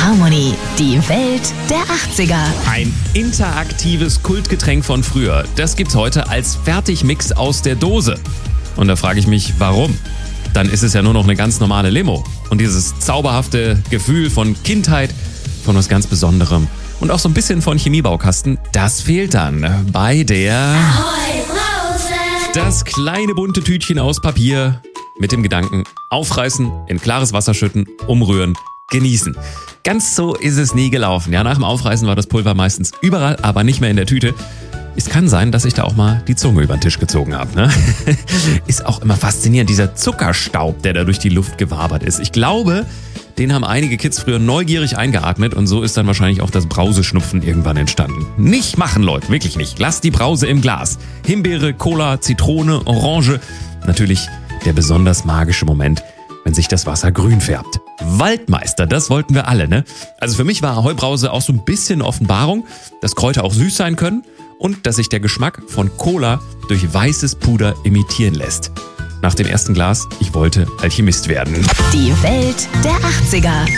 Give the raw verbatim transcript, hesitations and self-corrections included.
Harmony, die Welt der achtziger. Ein interaktives Kultgetränk von früher, das gibt's heute als Fertigmix aus der Dose. Und da frage ich mich, warum? Dann ist es ja nur noch eine ganz normale Limo. Und dieses zauberhafte Gefühl von Kindheit, von was ganz Besonderem und auch so ein bisschen von Chemiebaukasten, das fehlt dann bei der Ahoi Brause! Das kleine bunte Tütchen aus Papier mit dem Gedanken, aufreißen, in klares Wasser schütten, umrühren, genießen. Ganz so ist es nie gelaufen. Ja, nach dem Aufreißen war das Pulver meistens überall, aber nicht mehr in der Tüte. Es kann sein, dass ich da auch mal die Zunge über den Tisch gezogen habe. Ne? Ist auch immer faszinierend, dieser Zuckerstaub, der da durch die Luft gewabert ist. Ich glaube, den haben einige Kids früher neugierig eingeatmet und so ist dann wahrscheinlich auch das Brauseschnupfen irgendwann entstanden. Nicht machen, Leute, wirklich nicht. Lasst die Brause im Glas. Himbeere, Cola, Zitrone, Orange. Natürlich der besonders magische Moment, wenn sich das Wasser grün färbt. Waldmeister, das wollten wir alle, ne? Also für mich war Ahoi-Brause auch so ein bisschen Offenbarung, dass Kräuter auch süß sein können und dass sich der Geschmack von Cola durch weißes Puder imitieren lässt. Nach dem ersten Glas, ich wollte Alchemist werden. Die Welt der achtziger.